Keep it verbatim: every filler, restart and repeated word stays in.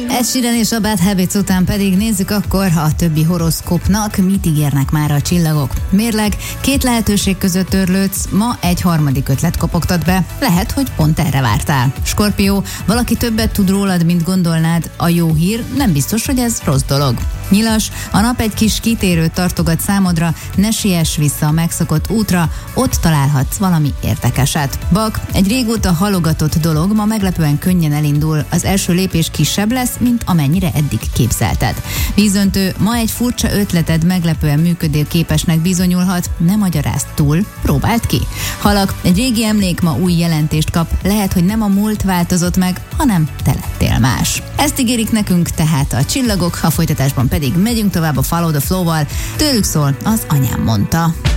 Ed Sheeran és a Bad Habits után pedig nézzük akkor, ha a többi horoszkópnak mit ígérnek már a csillagok. Mérleg, két lehetőség között törlődsz, ma egy harmadik ötlet kopogtat be, lehet, hogy pont erre vártál. Skorpió, valaki többet tud rólad, mint gondolnád, a jó hír, nem biztos, hogy ez rossz dolog. Nyilas, a nap egy kis kitérőt tartogat számodra, ne siess vissza a megszokott útra, ott találhatsz valami érdekeset. Bak, egy régóta halogatott dolog ma meglepően könnyen elindul, az első lépés kisebb lesz, mint amennyire eddig képzelted. Vízöntő, ma egy furcsa ötleted meglepően működőképesnek bizonyulhat, ne magyarázd túl, próbáld ki. Halak, egy régi emlék ma új jelentést kap, lehet, hogy nem a múlt változott meg, hanem te lettél más. Ezt ígérik nekünk tehát a csillagok, a folytatásban pedig megyünk tovább a Follow the Flow-val, tőlük szól az Anyám mondta.